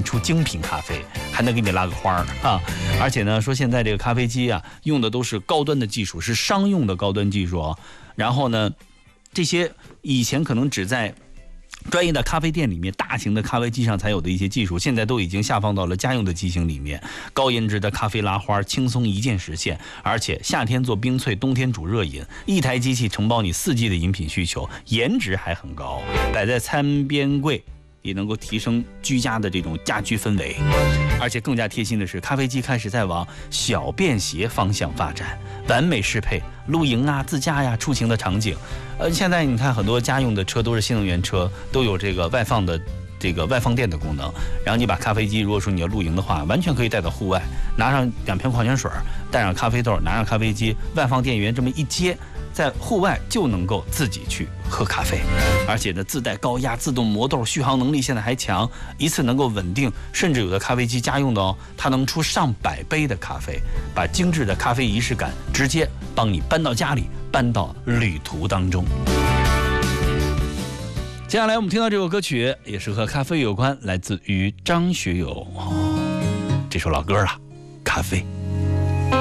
出精品咖啡，还能给你拉个花啊！而且呢，说现在这个咖啡机啊，用的都是高端的技术，是商用的高端技术。然后呢，这些以前可能只在专业的咖啡店里面，大型的咖啡机上才有的一些技术，现在都已经下放到了家用的机型里面。高颜值的咖啡拉花，轻松一键实现，而且夏天做冰萃，冬天煮热饮，一台机器承包你4季的饮品需求，颜值还很高，摆在餐边柜也能够提升居家的这种家居氛围。而且更加贴心的是，咖啡机开始在往小便携方向发展，完美适配露营啊、自驾呀、出行的场景。现在你看很多家用的车都是新能源车，都有这个外放电的功能。然后你把咖啡机，如果说你要露营的话，完全可以带到户外，拿上2瓶矿泉水，带上咖啡豆，拿上咖啡机，外放电源这么一接，在户外就能够自己去喝咖啡。而且呢，自带高压自动磨豆，续航能力现在还强，一次能够稳定，甚至有的咖啡机家用的它能出上百杯的咖啡，把精致的咖啡仪式感直接帮你搬到家里，搬到旅途当中。接下来我们听到这首歌曲也是和咖啡有关，来自于张学友，这首老歌啊，咖啡。